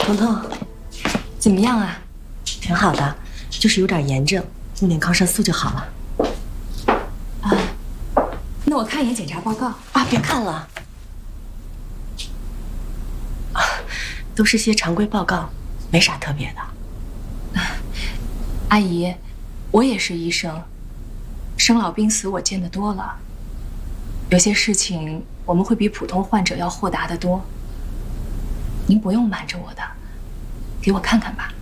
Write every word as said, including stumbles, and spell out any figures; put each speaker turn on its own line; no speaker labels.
彤彤，怎么样啊？挺好的，就是有点炎症，用点抗生素就好了。
啊，那我看一眼检查报告
啊，别看了，啊，都是些常规报告，没啥特别的。
啊，阿姨，我也是医生，生老病死我见得多了，有些事情我们会比普通患者要豁达得多。您不用瞒着我的，给我看看吧。